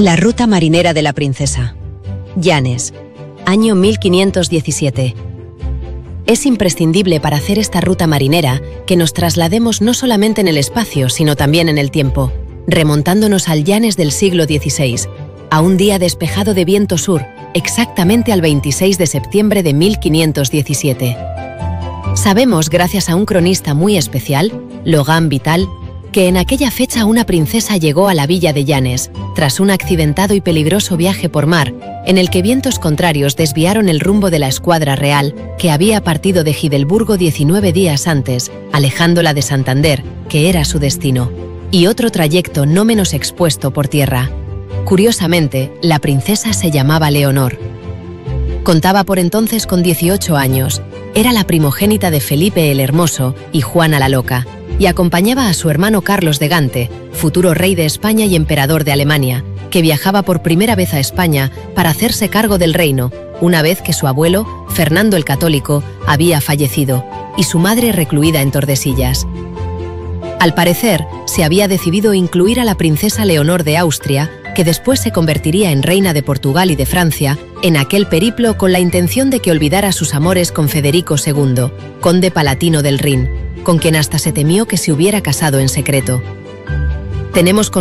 La ruta marinera de la princesa. Llanes, año 1517. Es imprescindible para hacer esta ruta marinera que nos traslademos no solamente en el espacio, sino también en el tiempo, remontándonos al Llanes del siglo XVI, a un día despejado de viento sur, exactamente al 26 de septiembre de 1517. Sabemos, gracias a un cronista muy especial, Logan Vital, que en aquella fecha una princesa llegó a la villa de Llanes, tras un accidentado y peligroso viaje por mar, en el que vientos contrarios desviaron el rumbo de la escuadra real, que había partido de Gidelburgo 19 días antes, alejándola de Santander, que era su destino, y otro trayecto no menos expuesto por tierra. Curiosamente, la princesa se llamaba Leonor. Contaba por entonces con 18 años, era la primogénita de Felipe el Hermoso y Juana la Loca, y acompañaba a su hermano Carlos de Gante, futuro rey de España y emperador de Alemania, que viajaba por primera vez a España para hacerse cargo del reino, una vez que su abuelo, Fernando el Católico, había fallecido, y su madre recluida en Tordesillas. Al parecer, se había decidido incluir a la princesa Leonor de Austria, que después se convertiría en reina de Portugal y de Francia, en aquel periplo con la intención de que olvidara sus amores con Federico II, conde palatino del Rin, con quien hasta se temió que se hubiera casado en secreto. Tenemos